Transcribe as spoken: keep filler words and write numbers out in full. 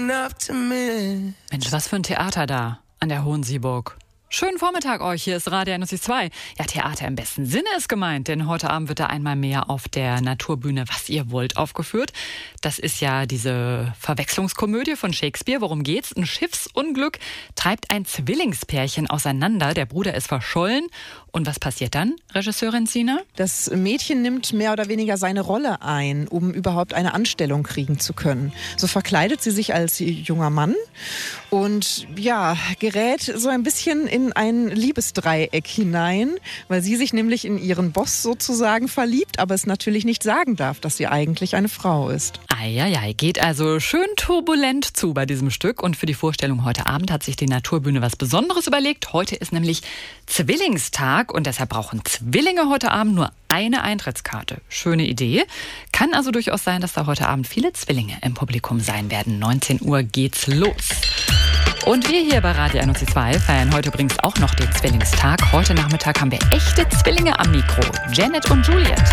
up to me. Mensch, was für ein Theater da an der Hohen Sieburg. Schönen Vormittag euch, hier ist Radio N O C zwei. Ja, Theater im besten Sinne ist gemeint, denn heute Abend wird da einmal mehr auf der Naturbühne Was ihr wollt aufgeführt. Das ist ja diese Verwechslungskomödie von Shakespeare. Worum geht's? Ein Schiffsunglück treibt ein Zwillingspärchen auseinander. Der Bruder ist verschollen. Und was passiert dann, Regisseurin Sina? Das Mädchen nimmt mehr oder weniger seine Rolle ein, um überhaupt eine Anstellung kriegen zu können. So verkleidet sie sich als junger Mann und ja, gerät so ein bisschen in ein Liebesdreieck hinein, weil sie sich nämlich in ihren Boss sozusagen verliebt, aber es natürlich nicht sagen darf, dass sie eigentlich eine Frau ist. Eieiei, geht also schön turbulent zu bei diesem Stück. Und für die Vorstellung heute Abend hat sich die Naturbühne was Besonderes überlegt. Heute ist nämlich Zwillingstag und deshalb brauchen Zwillinge heute Abend nur eine Eintrittskarte. Schöne Idee. Kann also durchaus sein, dass da heute Abend viele Zwillinge im Publikum sein werden. neunzehn Uhr geht's los. Und wir hier bei Radio N O C zwei feiern heute übrigens auch noch den Zwillingstag. Heute Nachmittag haben wir echte Zwillinge am Mikro. Janet und Juliet.